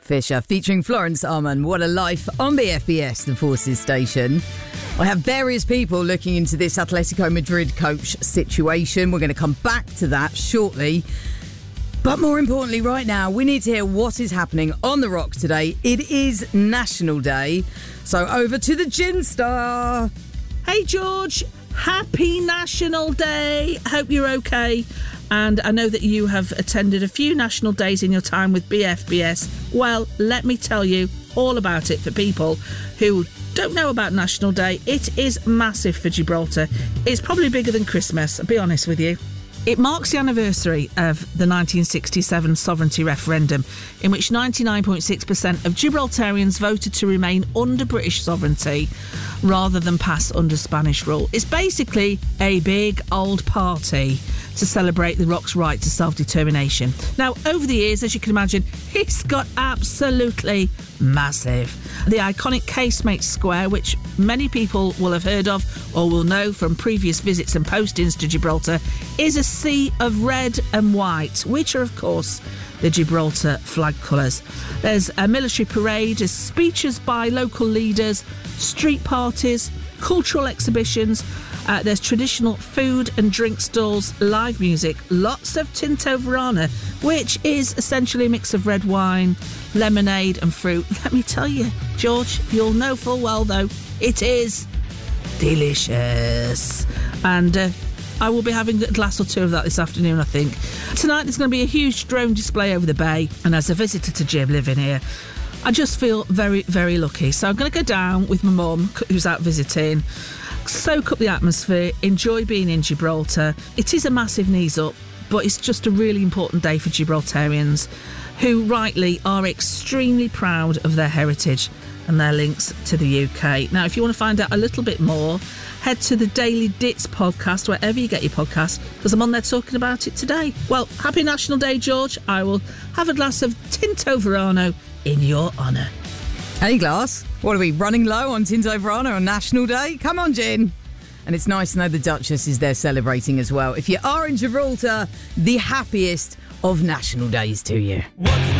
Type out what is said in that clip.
Fisher featuring Florence Arman. What a Life on BFBS, the Forces station. I have various people looking into this Atletico Madrid coach situation. We're going to come back to that shortly. But more importantly, right now, we need to hear what is happening on the Rock today. It is National Day. So over to the Gin Star. Hey, George. Happy National Day. Hope you're okay. And I know that you have attended a few National Days in your time with BFBS. Well, let me tell you all about it for people who don't know about National Day. It is massive for Gibraltar. It's probably bigger than Christmas, I'll be honest with you. It marks the anniversary of the 1967 sovereignty referendum, in which 99.6% of Gibraltarians voted to remain under British sovereignty rather than pass under Spanish rule. It's basically a big old party to celebrate the Rock's right to self-determination. Now, over the years, as you can imagine, it's got absolutely massive. The iconic Casemate Square, which many people will have heard of or will know from previous visits and postings to Gibraltar, is a sea of red and white, which are, of course, the Gibraltar flag colours. There's a military parade, there's speeches by local leaders, street parties, cultural exhibitions. There's traditional food and drink stalls, live music, lots of Tinto Verona, which is essentially a mix of red wine, lemonade and fruit. Let me tell you, George, you'll know full well, though, it is delicious. And I will be having a glass or two of that this afternoon, I think. Tonight there's going to be a huge drone display over the bay, and as a visitor to Gib living here, I just feel very, very lucky. So I'm going to go down with my mum, who's out visiting, soak up the atmosphere, enjoy being in Gibraltar. It is a massive knees up, but it's just a really important day for Gibraltarians who rightly are extremely proud of their heritage and their links to the UK. Now, if you want to find out a little bit more, head to the Daily Dits podcast, wherever you get your podcasts, because I'm on there talking about it today. Well, happy National Day, George. I will have a glass of Tinto Verano in your honour. Hey, Glass. What are we, running low on Tinto Verano on National Day? Come on, Gin. And it's nice to know the Duchess is there celebrating as well. If you are in Gibraltar, the happiest of National Days to you. What's